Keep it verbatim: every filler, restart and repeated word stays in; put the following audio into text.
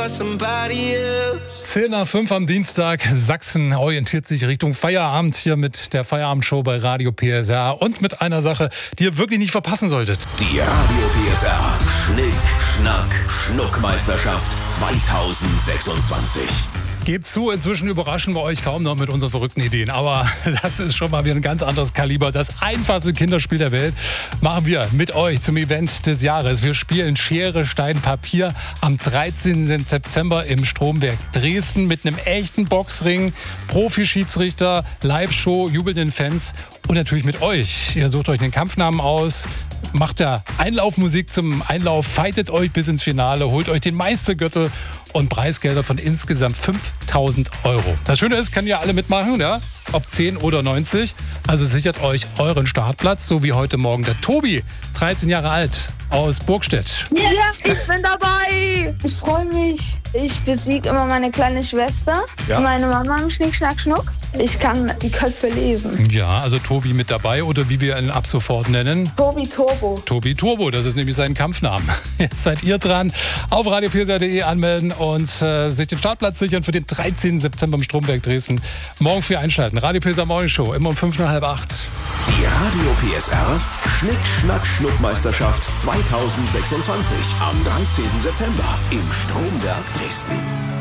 zehn nach fünf am Dienstag. Sachsen orientiert sich Richtung Feierabend hier mit der Feierabendshow bei Radio P S R und mit einer Sache, die ihr wirklich nicht verpassen solltet. Die Radio P S R Schnick, Schnack, Schnuckmeisterschaft zweitausendsechsundzwanzig. Gebt zu, inzwischen überraschen wir euch kaum noch mit unseren verrückten Ideen. Aber das ist schon mal wieder ein ganz anderes Kaliber. Das einfachste Kinderspiel der Welt machen wir mit euch zum Event des Jahres. Wir spielen Schere, Stein, Papier am dreizehnten September im Stromberg Dresden mit einem echten Boxring, Profi-Schiedsrichter, Live-Show, jubelnden Fans und natürlich mit euch. Ihr sucht euch den Kampfnamen aus, macht ja Einlaufmusik zum Einlauf, fightet euch bis ins Finale, holt euch den Meistergürtel und Preisgelder von insgesamt fünftausend Euro. Das Schöne ist, können ja alle mitmachen, ja? Ob zehn oder neunzig. Also sichert euch euren Startplatz, so wie heute Morgen der Tobi, dreizehn Jahre alt, aus Burgstedt. Ja, ich bin dabei. Ich freue mich. Ich besiege immer meine kleine Schwester, ja. Meine Mama im Schnick, Schnack, Schnuck. Ich kann die Köpfe lesen. Ja, also Tobi mit dabei oder wie wir ihn ab sofort nennen? Tobi Turbo. Tobi Turbo, das ist nämlich sein Kampfnamen. Jetzt seid ihr dran. Auf radio vier punkt de anmelden und äh, sich den Startplatz sichern für den dreizehnten September im Stromberg Dresden. Morgen früh einschalten. Radio P S R Morning Show, immer um fünf nach halb acht. Die Radio P S R Schnick, Schnack, Schnuckmeisterschaft zweitausendsechsundzwanzig am dreizehnten September im Stromberg Dresden.